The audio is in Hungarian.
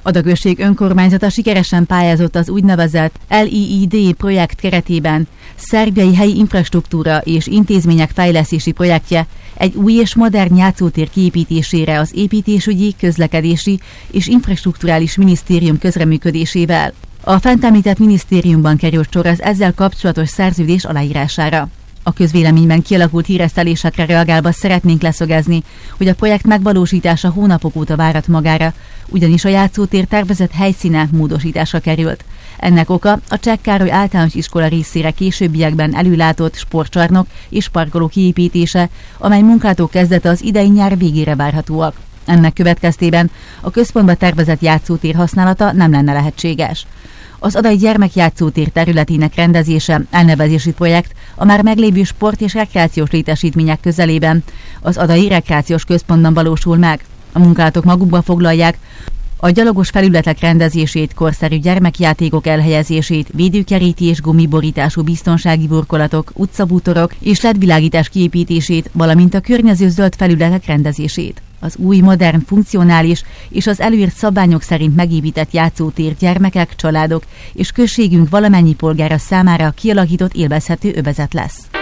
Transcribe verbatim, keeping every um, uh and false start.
Ada község önkormányzata sikeresen pályázott az úgynevezett el i i dé projekt keretében. Szerbiai helyi infrastruktúra és intézmények fejlesztési projektje egy új és modern játszótér kiépítésére az építésügyi, közlekedési és infrastrukturális minisztérium közreműködésével. A fent említett minisztériumban került sor az ezzel kapcsolatos szerződés aláírására. A közvéleményben kialakult híresztelésekre reagálva szeretnénk leszögezni, hogy a projekt megvalósítása hónapok óta várat magára, ugyanis a játszótér tervezett helyszíne módosításra került. Ennek oka a Cseh Károly általános iskola részére későbbiekben előlátott sportcsarnok és parkoló kiépítése, amely munkálatok kezdete az idei nyár végére várhatóak. Ennek következtében a központba tervezett játszótér használata nem lenne lehetséges. Az Adai gyermekjátszótér területének rendezése elnevezési projekt a már meglévő sport- és rekreációs létesítmények közelében, az Adai Rekreációs Központban valósul meg. A munkálatok magukba foglalják a gyalogos felületek rendezését, korszerű gyermekjátékok elhelyezését, védőkerítés, gumiborítású biztonsági burkolatok, utcabútorok és ledvilágítás kiépítését, valamint a környező zöld felületek rendezését. Az új, modern, funkcionális és az előírt szabványok szerint megépített játszótér gyermekek, családok és községünk valamennyi polgára számára kialakított élvezhető övezet lesz.